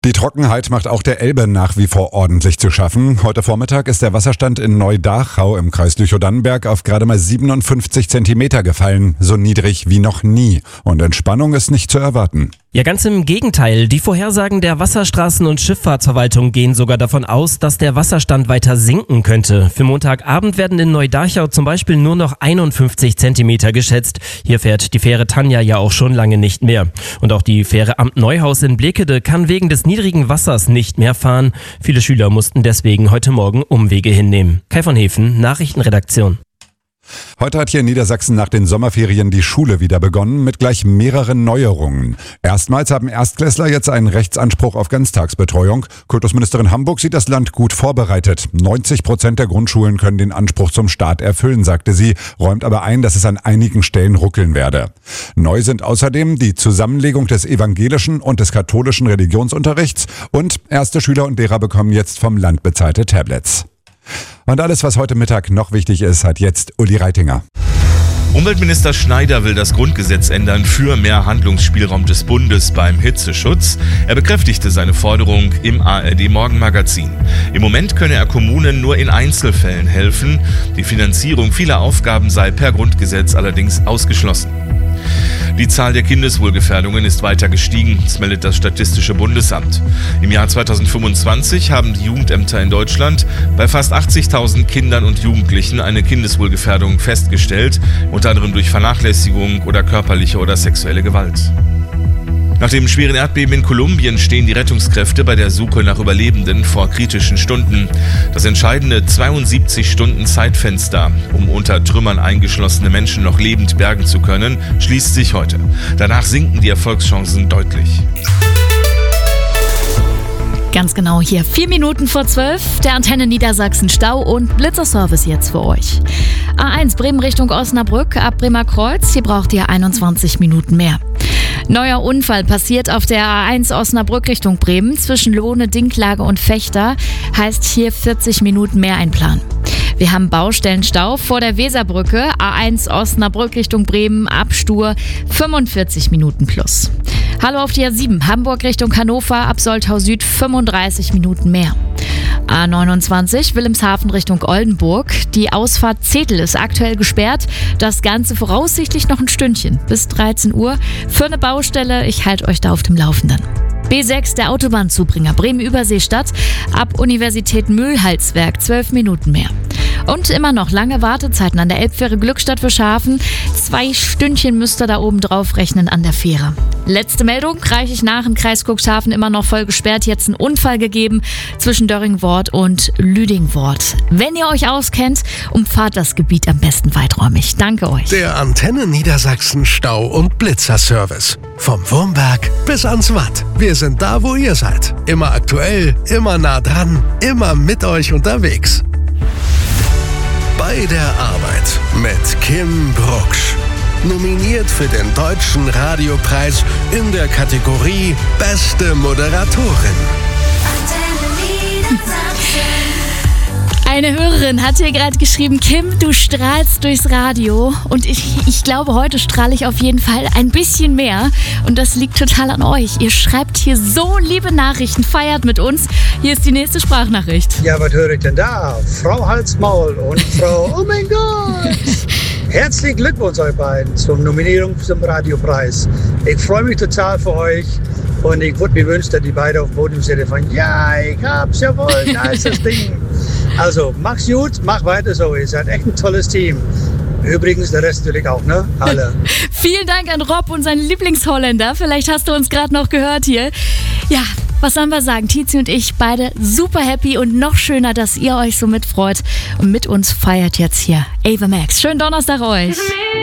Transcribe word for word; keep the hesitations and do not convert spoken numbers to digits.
Die Trockenheit macht auch der Elbe nach wie vor ordentlich zu schaffen. Heute Vormittag ist der Wasserstand in Neudachau im Kreis Lüchow-Dannenberg auf gerade mal siebenundfünfzig Zentimeter gefallen, so niedrig wie noch nie. Und Entspannung ist nicht zu erwarten. Ja, ganz im Gegenteil. Die Vorhersagen der Wasserstraßen- und Schifffahrtsverwaltung gehen sogar davon aus, dass der Wasserstand weiter sinken könnte. Für Montagabend werden in Neudachau zum Beispiel nur noch einundfünfzig Zentimeter geschätzt. Hier fährt die Fähre Tanja ja auch schon lange nicht mehr. Und auch die Fähre Amt Neuhaus in Blekede kann wegen des niedrigen Wassers nicht mehr fahren. Viele Schüler mussten deswegen heute Morgen Umwege hinnehmen. Kai von Hefen, Nachrichtenredaktion. Heute hat hier in Niedersachsen nach den Sommerferien die Schule wieder begonnen mit gleich mehreren Neuerungen. Erstmals haben Erstklässler jetzt einen Rechtsanspruch auf Ganztagsbetreuung. Kultusministerin Hamburg sieht das Land gut vorbereitet. neunzig Prozent der Grundschulen können den Anspruch zum Start erfüllen, sagte sie, räumt aber ein, dass es an einigen Stellen ruckeln werde. Neu sind außerdem die Zusammenlegung des evangelischen und des katholischen Religionsunterrichts und erste Schüler und Lehrer bekommen jetzt vom Land bezahlte Tablets. Und alles, was heute Mittag noch wichtig ist, hat jetzt Uli Reitinger. Umweltminister Schneider will das Grundgesetz ändern für mehr Handlungsspielraum des Bundes beim Hitzeschutz. Er bekräftigte seine Forderung im A R D-Morgenmagazin. Im Moment könne er Kommunen nur in Einzelfällen helfen. Die Finanzierung vieler Aufgaben sei per Grundgesetz allerdings ausgeschlossen. Die Zahl der Kindeswohlgefährdungen ist weiter gestiegen, das meldet das Statistische Bundesamt. Im Jahr zweitausendfünfundzwanzig haben die Jugendämter in Deutschland bei fast achtzigtausend Kindern und Jugendlichen eine Kindeswohlgefährdung festgestellt, unter anderem durch Vernachlässigung oder körperliche oder sexuelle Gewalt. Nach dem schweren Erdbeben in Kolumbien stehen die Rettungskräfte bei der Suche nach Überlebenden vor kritischen Stunden. Das entscheidende zweiundsiebzig Stunden Zeitfenster, um unter Trümmern eingeschlossene Menschen noch lebend bergen zu können, schließt sich heute. Danach sinken die Erfolgschancen deutlich. Ganz genau hier, vier Minuten vor zwölf, der Antenne Niedersachsen Stau und Blitzerservice jetzt für euch. A eins Bremen Richtung Osnabrück ab Bremer Kreuz, hier braucht ihr einundzwanzig Minuten mehr. Neuer Unfall passiert auf der A eins Osnabrück Richtung Bremen zwischen Lohne, Dinklage und Fechter, heißt hier vierzig Minuten mehr einplanen. Wir haben Baustellenstau vor der Weserbrücke, A eins Osnabrück Richtung Bremen, ab Stur, fünfundvierzig Minuten plus. Hallo auf die A sieben, Hamburg Richtung Hannover, ab Soltau Süd, fünfunddreißig Minuten mehr. A neunundzwanzig, Wilhelmshaven Richtung Oldenburg. Die Ausfahrt Zetel ist aktuell gesperrt. Das Ganze voraussichtlich noch ein Stündchen, bis dreizehn Uhr. Für eine Baustelle, ich halte euch da auf dem Laufenden. B sechs, der Autobahnzubringer Bremen-Überseestadt, ab Universität Mühlhalswerk, zwölf Minuten mehr. Und immer noch lange Wartezeiten an der Elbfähre Glückstadt Fischhafen. Zwei Stündchen müsst ihr da oben drauf rechnen an der Fähre. Letzte Meldung, reiche ich nach, im Kreis Cuxhaven immer noch voll gesperrt. Jetzt ein Unfall gegeben zwischen Döringwort und Lüdingwort. Wenn ihr euch auskennt, umfahrt das Gebiet am besten weiträumig. Danke euch. Der Antenne Niedersachsen Stau- und Blitzerservice. Vom Wurmberg bis ans Watt. Wir sind da, wo ihr seid. Immer aktuell, immer nah dran, immer mit euch unterwegs. Bei der Arbeit mit Kim Brucksch. Nominiert für den Deutschen Radiopreis in der Kategorie Beste Moderatorin. Eine Hörerin hat hier gerade geschrieben, Kim, du strahlst durchs Radio und ich, ich glaube, heute strahle ich auf jeden Fall ein bisschen mehr und das liegt total an euch. Ihr schreibt hier so liebe Nachrichten, feiert mit uns. Hier ist die nächste Sprachnachricht. Ja, was höre ich denn da? Frau Halsmaul und Frau, oh mein Gott! Herzlichen Glückwunsch euch beiden zur Nominierung zum Radiopreis. Ich freue mich total für euch und ich würde mir wünschen, dass die beiden auf dem Boden sitzen von ja, ich hab's jawohl, da ist das Ding. Also, mach's gut, mach weiter so, ihr seid echt ein tolles Team. Übrigens, der Rest natürlich auch, ne? Alle. Vielen Dank an Rob und seinen Lieblingsholländer. Vielleicht hast du uns gerade noch gehört hier. Ja, was sollen wir sagen? Tizi und ich beide super happy und noch schöner, dass ihr euch so mitfreut und mit uns feiert jetzt hier Ava Max. Schönen Donnerstag euch.